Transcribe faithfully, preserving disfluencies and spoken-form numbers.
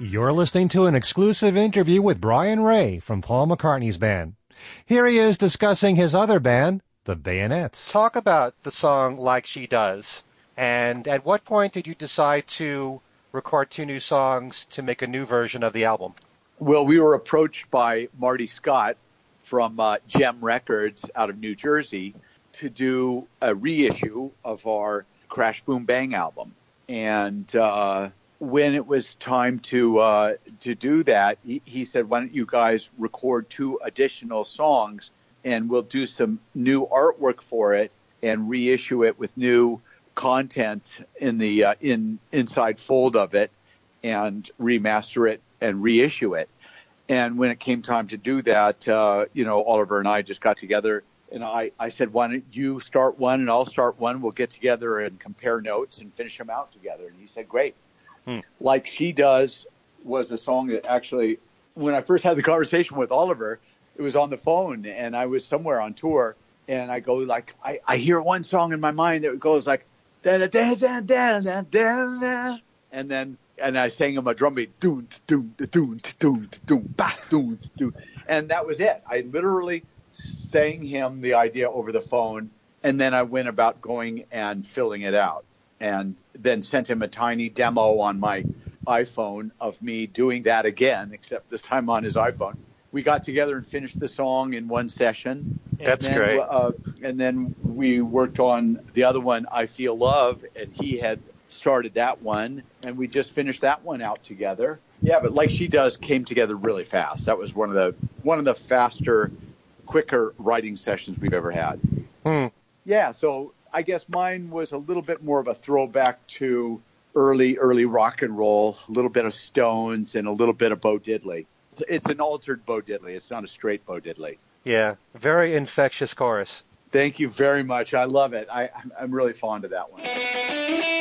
You're listening to an exclusive interview with Brian Ray from Paul McCartney's band. Here he is discussing his other band, the Bayonets. Talk about the song Like She Does. And at what point did you decide to record two new songs to make a new version of the album? Well, we were approached by Marty Scott from uh, Gem Records out of New Jersey to do a reissue of our Crash Boom Bang album. And uh, when it was time to uh, to do that, he, he said, why don't you guys record two additional songs and we'll do some new artwork for it and reissue it with new content in the uh, in inside fold of it and remaster it and reissue it. And when it came time to do that, uh, you know, Oliver and I just got together and I, I said, why don't you start one and I'll start one. We'll get together and compare notes and finish them out together. And he said, great. Hmm. Like She Does was a song that actually, when I first had the conversation with Oliver, it was on the phone and I was somewhere on tour and I go like, I, I hear one song in my mind that goes like, da da da da da da da da, and then and I sang him a drum beat, doon doon doon doon doon ba doon doon, and that was it. I literally sang him the idea over the phone, and then I went about going and filling it out, and then sent him a tiny demo on my iPhone of me doing that again, except this time on his iPhone. We got together and finished the song in one session. That's then, great. Uh, and then we worked on the other one, I Feel Love, and he had started that one, and we just finished that one out together. Yeah, but Like She Does came together really fast. That was one of the one of the faster, quicker writing sessions we've ever had. Hmm. Yeah, so I guess mine was a little bit more of a throwback to early, early rock and roll, a little bit of Stones and a little bit of Bo Diddley. It's, it's an altered Bo Diddley. It's not a straight Bo Diddley. Yeah, very infectious chorus. Thank you very much. I love it. I, I'm really fond of that one.